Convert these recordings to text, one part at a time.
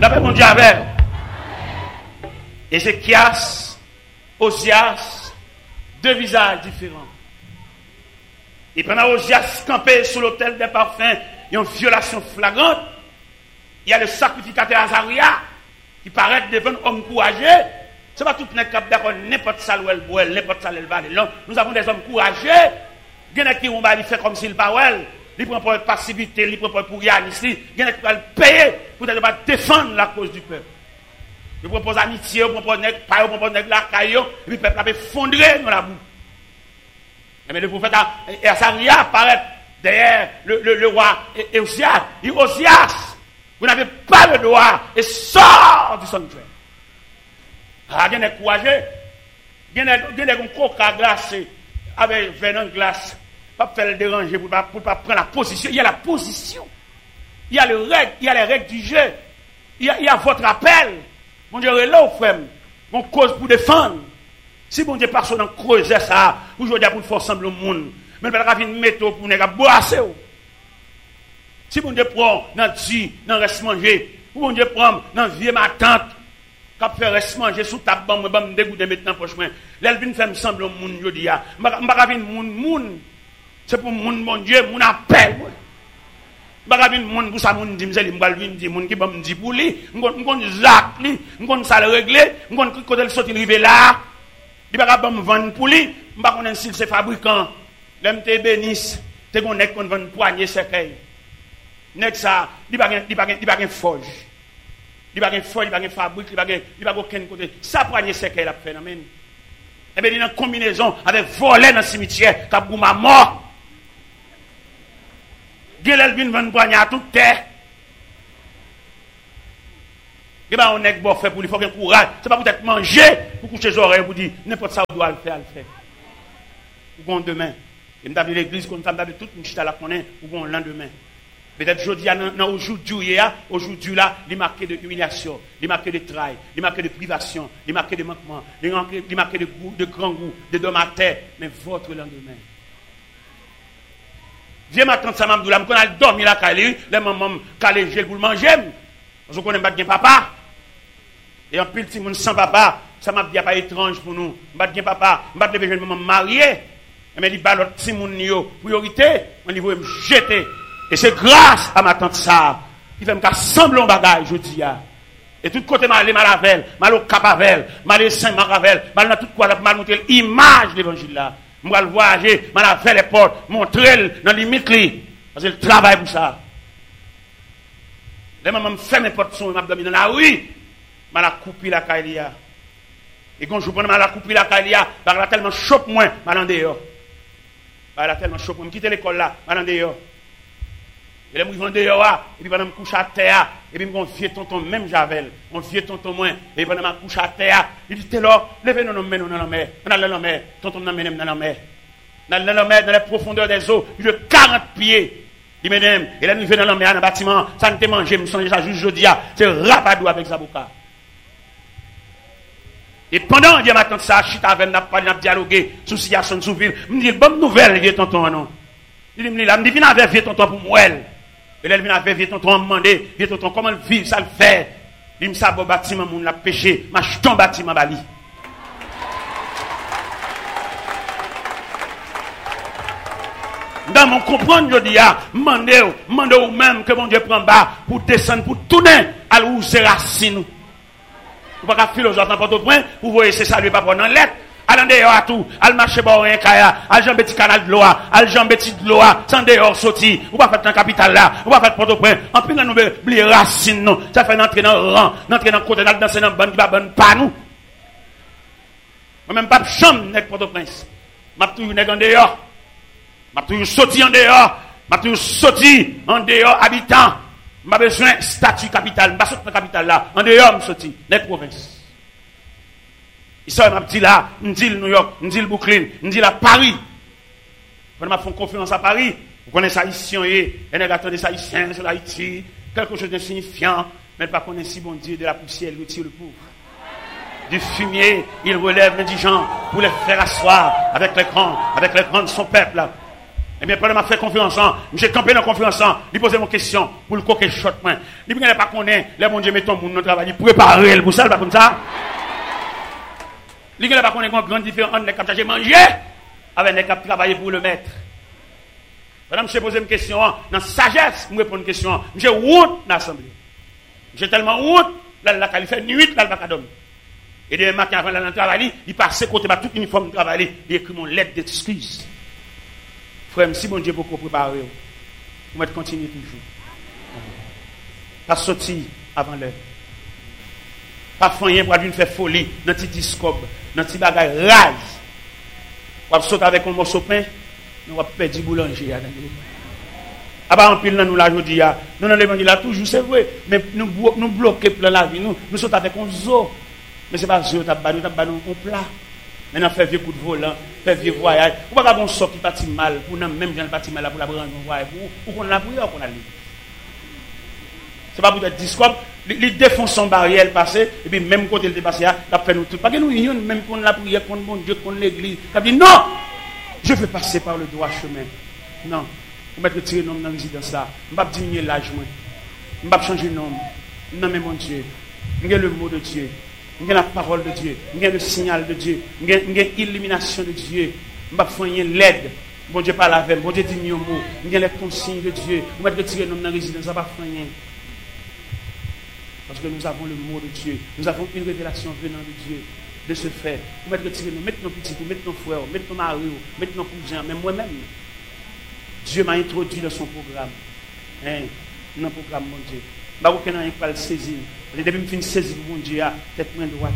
La paix, mon Dieu, avec. Ézéchias, Osias, deux visages différents. Et pendant Osias campé sous l'autel des parfums, il y a une violation flagrante. Il y a le sacrificateur Azaria qui paraît devant un homme courageux. Ce n'est pas tout le monde d'accord, n'importe ça où elle boit, n'importe ça où elle va. Non, nous avons des hommes courageux. Il y en a qui vont faire comme s'il parle. Il prend pour passivité, il prend pour rien ici. Il y en a qui vont payer pour défendre la cause du peuple. Il propose amitié, il propose la caillou, et puis le peuple a fondré dans la boue. Mais le prophète Azaria apparaît derrière le roi Osias. Il dit Osias, vous n'avez pas le droit et sort du sanctuaire. Ah, il y a des courageux. Il y a des coca glacés avec venin glace. Pas faire le déranger pour ne pas prendre la position. Il y a la position. Il y a les règles du jeu. Il y a votre appel. Mon Dieu, là, frère, mon cause pour défendre. Si mon Dieu personne dans creuser ça, aujourd'hui pour faire ensemble le monde, mais il va venir mettre pour ne pas boire. Si mon Dieu prend dans dit, dans reste manger, ou mon Dieu prend dans vieux ma tante, qui fait reste manger sous ta bande, je vais me dégoûter maintenant pour chemin. Là, il vient faire ensemble le monde aujourd'hui. Je vais venir monde. C'est pour monde, mon Dieu, mon appel. Je vais venir monde pour ça, mon dit, je vais venir monde qui va me dire pour lui, je vais zac lui, je vais ça le régler, je vais côté le sortir arriver là. Il va pas me vendre pour lui, je vais connaître si c'est fabricant. L'aime te bénisse, te connaît qu'on vend poignée cercueil. Nek ça, il va pas forge. Il va pas forge, il va pas fabrique, il va aucun côté. Ça poignée cercueil la phénomène. Et bien il y a une combinaison avec voler dans le cimetière, qui a ma mort. Gelel vin vendre poignée à toute terre. Et bien, on est bon fait pour lui, il faut qu'il y ait courage. Ce n'est pas pour être mangé, pour coucher les oreilles, pour dire n'importe ça, on doit le faire, Pour demain. Et nous avons l'église, comme nous avons toute une chute à la connaître, pour le lendemain. Peut-être aujourd'hui, aujourd'hui là, il est marqué de humiliation, il est marqué de travail, il est marqué de privation, il est marqué de manquement, il est marqué de goût, de grand goût, de dommages, mais votre lendemain. Viens ma tante Samam Doula, je vais dormir là, les mamans, calé, je vais le manger. Je connais pas de papa. Et en plus, si mon sans papa, ça m'a dit pas étrange pour nous. Je ne papa, je ne vais pas me marier. Mais il dit, si mon priorité, on va me jeter. Et c'est grâce à ma tante ça qui fait me sembler un bagage, je dis. Et tout côté, je vais Malavel, je vais Capavel, je vais Saint-Maravel, je vais tout quoi, je vais montrer l'image de l'évangile là. Je vais voyager, je vais faire les portes, montrer dans les limites. Parce que le travail pour ça. Les mamans me font mes portes, je vais dans la rue. Je vais couper la caïlia. Et quand je prends la couper la caïlia, je vais tellement chope moins, je vais dehors. Je vais tellement chope moins, je quitte l'école là, je vais dehors. Et là, je vais dehors, et puis je vais me coucher à terre, et puis je vais vieux tonton, même Javel, mon vieux tonton moins, et puis je vais me coucher à terre. Il dit, t'es là, levez nous dans la mer, dans la mer, tonton dans la mer. Dans la mer, dans les profondeurs des eaux, il de 40 pieds. Il m'aime, et là, nous venons dans le bâtiment, ça ne te mange, je me sens déjà juste jeudi, c'est rapadou avec Zaboka. Et pendant que je m'attends ça, je suis avec n'a dialogué sur la situation de ville. Je me dis, bonne nouvelle, vieux tonton, non. Il me dit, là, je me dis, viens avec vieux tonton pour moi. Et là, il vient avec vieux tonton, me demander, vieux tonton, comment vivre, ça le fait. Il me dit, ça, bon bâtiment, mon l'a péché, ma jeton bâtiment, bali. Dans mon comprendre, je dis, demandez ou même que mon Dieu prend bas pour descendre, pour tourner à l'où c'est racine. Vous ne pouvez pas philosophe dans votre point, vous voyez, c'est ça, lui, pas prendre en lettre. Allez dehors à tout, allez marcher par un kaya, allez jambe petit canal de l'eau, allez jambe petit de l'eau, sans dehors sortir, vous ne pouvez pas faire un capital là, vous ne pouvez pas faire Port-au-Prince. En plus, nous oublions racine, non. Ça fait entrer dans le rang, entrer dans le côté, danser dans le bon, qui va bonne pas nous. Moi-même, pas de chambre, n'est Port-au-Prince. Je suis toujours en dehors. Je suis toujours sorti en dehors. Je suis toujours sorti en dehors, habitant. Je n'ai pas besoin de statut capital. Je ne suis pas sorti capital là. En dehors, je suis sorti. Les provinces. Ils sont dit là, je dis New York, je dis le Brooklyn, je dis là Paris. Quand je fais confiance à Paris, vous connaissez ça ici, et les gars de ça ici, sur Haïti, quelque chose d'insignifiant, mais pas connaître si bon Dieu de la poussière, il retire le pauvre. Du fumier, il relève l'indigent pour les faire asseoir avec les grands de son peuple. Eh bien, pendant que je fais conférence, je campé dans la conférence, je pose mon question pour le coquet shot. Il ne pas connaître, les bon Dieu met ton monde dans le travail, il prépare pour ça, pas comme ça. Il ne pas connaître une grande différence entre les cap de manger avec les cap travailler pour le maître. Madame, je pose une question, dans la sagesse, je réponds une question. J'ai honte dans l'assemblée. J'ai tellement honte, là, il fait nuit, là, il va pas dormir. Et demain matin, avant d'aller dans le travail, il passe côté par tout uniforme de travail, il écrit mon lettre d'excuse. Frère, si bon Dieu beaucoup préparer, vous mettez continuer toujours. Pas sortir avant l'heure. Pas faire pour venir faire folie dans petit discob, dans petit bagage rage. Vous sauter avec un morceau de pain, nous va perdre du boulanger. Ah bah en pile nous la aujourd'hui nous dans l'évangile là toujours c'est vrai mais nous bloquer plein la vie nous sautons avec un zoo mais c'est pas zoo t'as pas un plat. Maintenant, faire vieux coup de volant, faire vieux voyage. Ou pas qu'on sort qui partit mal, pour nous même gens parti mal pour la prendre un voyage, pour qu'on la prière qu'on a lu. C'est pas pour être discours, il défonce son barrière passé, et puis même quand il dépasse, il a fait nous tout. Pas que nous unions, même qu'on la prière, qu'on bon Dieu, qu'on l'église. Il a dit non, je vais passer par le droit chemin. Non, vous mettez retirer nom dans la résidence là. Je ne vais pas diminuer l'âge, je ne vais pas changer de nom. Non, mais mon Dieu, j'ai le mot de Dieu. Il y a la parole de Dieu, il y a le signal de Dieu, il y a l'illumination de Dieu. Je vais faire l'aide. Bon Dieu parle avec bon Dieu dit mieux mot. Il y a les consignes de Dieu. Je vais retirer nos résidences, ça va faire rien. Parce que nous avons le mot de Dieu. Nous avons une révélation venant de Dieu. De ce fait, nous mettons retirer nous, mettre nos petits, mettre nos frères, mettre nos maris, mettre nos cousins, même moi-même. Dieu m'a introduit dans son programme. Dans le programme, mon Dieu. Je ne sais pas le saisir. Depuis que je finis de saisir mon Dieu, tête moins droite.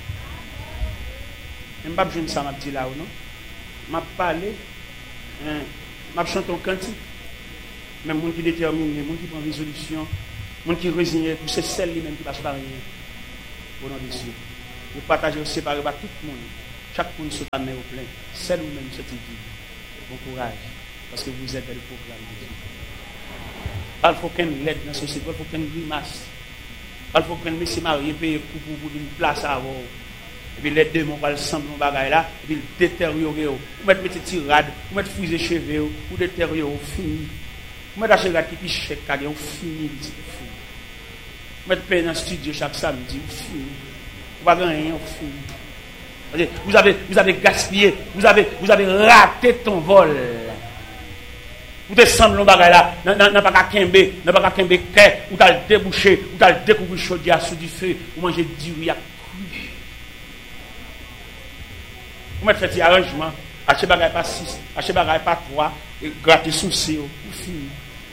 Je ne sais pas si ça m'a dit là ou non. Je m'a parlé. Je m'a chanté un cantique. Même les gens qui déterminent, les gens qui prennent résolution, les gens qui résignent, c'est celle lui-même qui passe par rien. Au nom de Dieu. Vous partagez séparé par tout le monde. Chaque monde se met au plein. Celle ou même cette vie. Bon courage. Parce que vous êtes dans le programme de Dieu. Il faut qu'un l'aide dans la société, il faut qu'un grimace. Il faut qu'un monsieur marié paye pour une place à avoir. Et puis les deux, on va le sembler dans bagaille là, et puis détériorer. Vous mettez tirade, vous mettez fusée cheveux, vous détériorer, fini. Vous mettez acheter qui piche chèque, vous fini. Vous mettez payer dans le studio chaque samedi, vous fini. Vous n'avez rien, vous fini. Vous avez gaspillé, vous avez raté ton vol. Vous te semblez dans bagaille là, n'a pas qu'à kembe, ou t'as le débouché, ou t'as le découvert chaudière sous du feu, ou manger du riz à cru. Vous mettez fait des arrangements, acheter bagaille pas 6, acheter bagaille pas 3, et gratter sous c'est ou fini.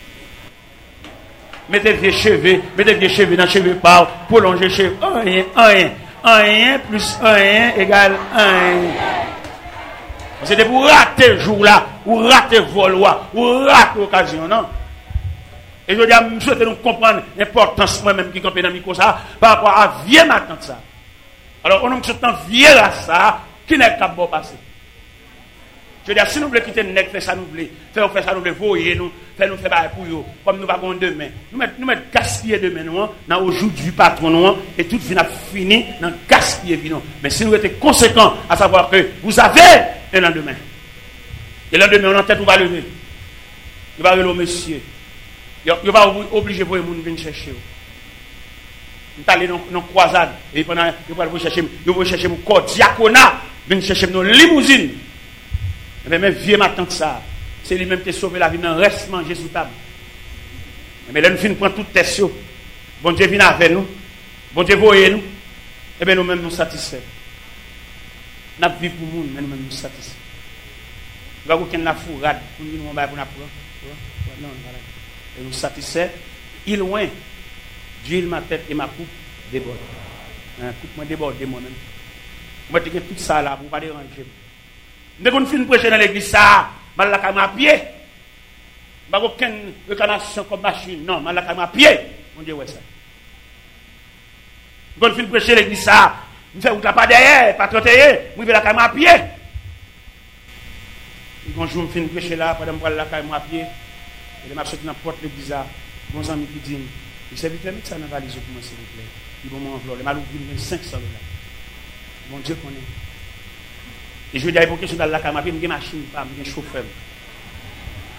Mettez vieux cheveux dans cheveux par, prolonger cheveux, un plus un égale 1. C'était pour rater le jour là, ou rater le vol, ou rater l'occasion, non? Et je dis à monsieur, nous comprendre l'importance moi-même qui campé dans le micro ça, par rapport à vieux matin ça. Alors, on a tout le temps vieux à ça, qui n'est pas bon passé. Je dis à si nous voulons quitter le nec, faire ça nous voulons, faire ça nous voulons, voyer nous, faire pour eux, comme nous avons demain. Nous mettons gaspiller demain, nous, dans aujourd'hui patron, nous, et tout vient fini dans gaspiller, nous. Mais si nous étions conséquents à savoir que vous avez un lendemain. Et le lendemain, on a tête, on va lever. Il va lever monsieur. Il va obliger pour les gens de venir chercher. On est allé dans une croisade. Et pendant il va chercher mon corps diaconat. Venir chercher nos limousines. Mais même vieux matin que ça. C'est lui-même qui a sauvé la vie. Non, reste manger sous table. Mais là, nous finissons prendre toute tête. Bon Dieu vient avec nous. Bon Dieu voyez nous. Et bien nous-mêmes nous satisfaits. Nous vivons pour nous, mais nous-mêmes nous satisfaits. Nous avons aucune fourrade pour nous pour nous non, et nous satisfaits. Il loin, d'huile ma tête et ma coupe déborde. Coupe moi déborde moi-même. Moi je tout ça là pour pas déranger. Dès qu'on finit prêcher dans l'église ça, mal la caméra à pied. Pas aucune réclamation comme machine, non, mal la caméra à pied. On dit ouais ça. Dès qu'on finit prêcher l'église ça, nous faisons pas derrière, pas trotter, nous faisons la caméra à pied. Un jour, je finis de prêcher là, pendant que je la caméra à pied. Et je suis dans la porte de l'église, mon ami qui dit, il s'est vite mettre ça dans la valise pour moi, s'il vous plaît. Il va m'envoyer, il m'a ouvert 500 $. Mon Dieu connaît. Et je dis à l'époque, je suis dans la caméra à pied, je n'ai pas de machine, je n'ai pas de chauffeur.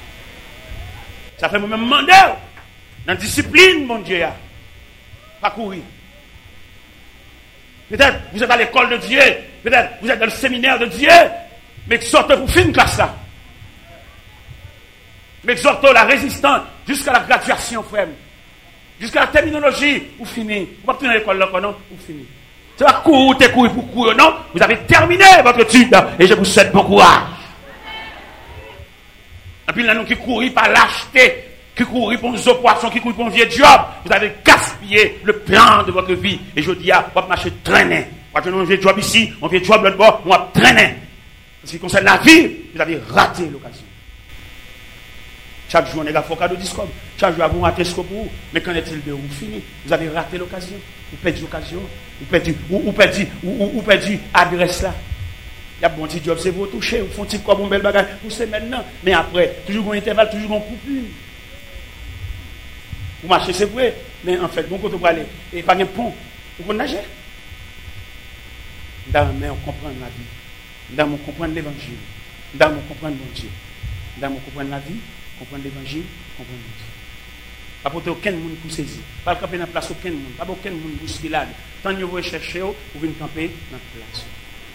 Ça fait moi-même demander dans la discipline, mon Dieu. Pas courir. Peut-être vous êtes à l'école de Dieu. Peut-être vous êtes dans le séminaire de Dieu. Mais exhortez pour finir classe là. Mais exhortez la résistance jusqu'à la graduation, frère. Jusqu'à la terminologie, vous finissez. Vous ne pouvez pas tenir l'école là, non? Vous finissez. C'est pas courir pour courir, non? Vous avez terminé votre étude et je vous souhaite bon courage. Et puis là, nous qui courons par lâcheté, qui courent pour nos poissons, qui courent pour un vieux job, vous avez gaspillé le plan de votre vie. Et je dis, vous va marcher traîner. Vous avez un vieux job ici, un vieux job l'autre bord, on va traîner. En ce qui concerne la vie, vous avez raté l'occasion. Chaque jour, on est à cadeau discours. Chaque jour, vous ratez ce que pour vous. Mais qu'en est-il de vous fini? Vous avez raté l'occasion. Vous perdez l'occasion. Vous perdez l'adresse là. Il y a bon petit job, c'est vous toucher. Vous font petit comme un bel bagage. Vous savez maintenant. Mais après, toujours un intervalle, toujours un coupure. Vous marchez, c'est vrai. Mais en fait, bon côté vous aller. Et pas un pont. Vous pouvez nager. Mais on comprend la vie. On comprend l'évangile. On comprend mon Dieu. On comprend la vie. Comprendre l'évangile, comprendre Dieu. Pas pour aucun monde pour saisir. Pas camper dans la place aucun monde. Pas aucun monde pour se là. Tant que vous cherchez, vous venez camper dans la place.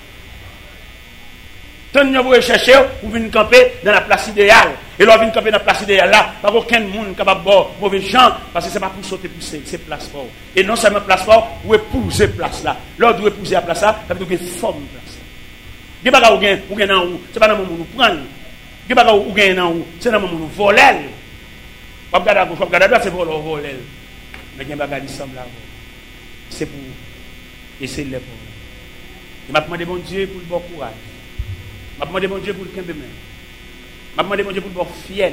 Tant que vous recherchez, vous venez camper dans la place idéale. Et là, vous venez camper dans la place idéale là. Pas aucun monde capable de boire mauvais gens. Parce que ce n'est pas pour sauter pour c'est place fort. Et non seulement place fort, vous épousez place là. Là, vous épouser la place là, ça veut dire que vous forme place là. Il n'y a pas de vous gagnez dans où. Ce n'est pas dans le moment où vous prenez. Il n'y a pas de vous gagnez dans où. C'est dans le moment où vous volez. Vous regardez à gauche, vous regardez à droite, c'est pour le voler. Mais il y a pas de là. C'est pour essayer de le faire. Je m'a demandé mon Dieu pour le bon courage. Je m'a demandé mon Dieu pour le quinze main. Je m'a demandé mon Dieu pour le bon fiel.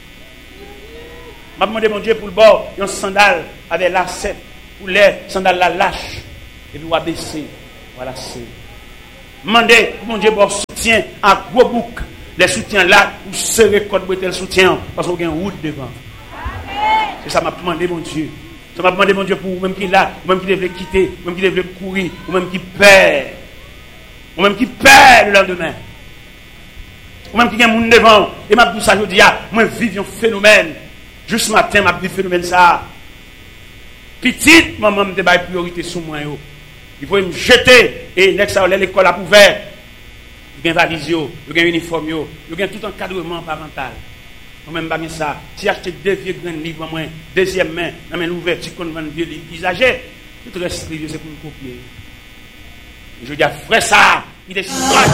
Je m'a demandé mon Dieu pour le bon un sandal avec lacet. Pour les sandales la lâche. Et puis on va baisser. Voilà, c'est. Demandez mon Dieu pour soutien à gros bouc. Les soutiens là, pour serrer code bretelle soutien. Parce qu'on a une route devant. C'est ça m'a demandé mon Dieu. Ça m'a demandé mon Dieu pour vous-même qui est là, vous-même qui devez quitter, vous-même qui devez courir, vous-même qui perd. Vous-même qui perd le lendemain. Vous-même qui a un monde devant. Et m'a dit ça, je dis, moi, vive un phénomène. Juste ce matin, m'a dit phénomène ça. Petite, maman me débat priorité sur moi. Il faut me jeter. Et l'école a ouvert. Il y a une valise, il y a un uniforme, il y a tout encadrement parental. Moi-même, pas ça. Si acheter 2 vieux grands livres, moi, deuxième main, dans l'ouverture qu'on vend vieux livres usagés, tout reste c'est pour me copier. Je dis, frère, ça, il est